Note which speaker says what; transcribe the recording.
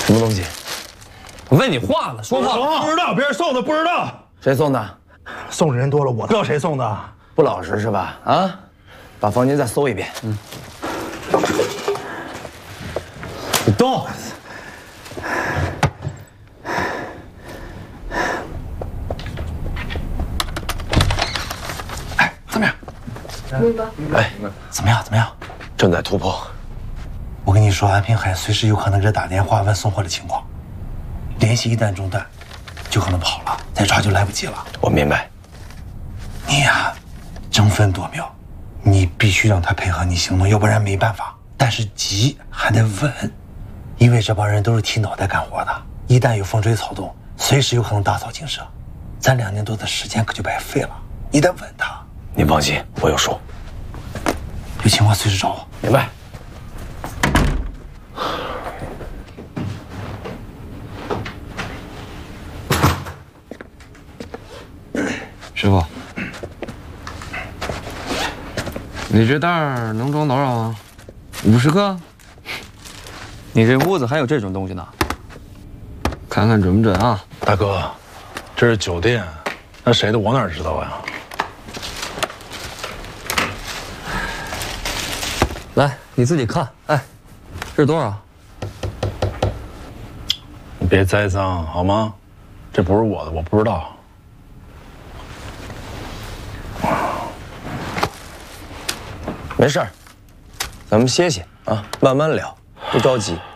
Speaker 1: 什么东西？我问你话了，说话。
Speaker 2: 不知道，别人送的，不知道。
Speaker 1: 谁送的？
Speaker 2: 送的人多了，我知道谁送的。
Speaker 1: 不老实是吧？啊，把房间再搜一遍。你动。
Speaker 2: 哎，怎么样？
Speaker 3: 明白。
Speaker 2: 哎，怎么样？怎么样？
Speaker 1: 正在突破。
Speaker 2: 我跟你说，安平海随时有可能给他打电话问送货的情况，联系一旦中断，就可能跑了，再抓就来不及了。
Speaker 1: 我明白。
Speaker 2: 你呀，争分夺秒，你必须让他配合你行动，要不然没办法。但是急还得稳，因为这帮人都是提脑袋干活的，一旦有风吹草动，随时有可能打草惊蛇。咱2年多的时间可就白费了，你得稳他。
Speaker 1: 你放心，我有数。
Speaker 2: 有情况随时找我。
Speaker 1: 明白。
Speaker 4: 师傅，你这袋儿能装多少啊？50克？
Speaker 5: 你这屋子还有这种东西呢？
Speaker 4: 看看准不准啊？
Speaker 6: 大哥，这是酒店，那谁的我哪知道呀？
Speaker 5: 来，你自己看。哎，这是多少？
Speaker 6: 你别栽赃好吗？这不是我的，我不知道。
Speaker 1: 没事儿，咱们歇歇啊，慢慢聊，不着急。